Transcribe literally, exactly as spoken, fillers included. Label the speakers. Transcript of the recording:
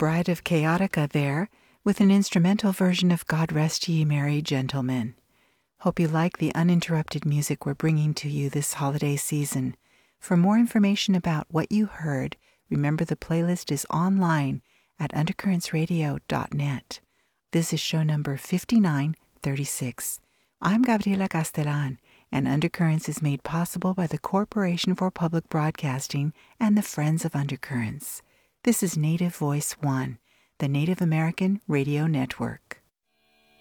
Speaker 1: Bride of Chaotica there with an instrumental version of God Rest Ye Merry Gentlemen. Hope you like the uninterrupted music we're bringing to you this holiday season. For more information about what you heard, remember the playlist is online at undercurrents radio dot net. This is show number fifty-nine thirty-six. I'm Gabriela Castellan, and Undercurrents is made possible by the Corporation for Public Broadcasting and the Friends of Undercurrents. This is Native Voice One, the Native American Radio Network.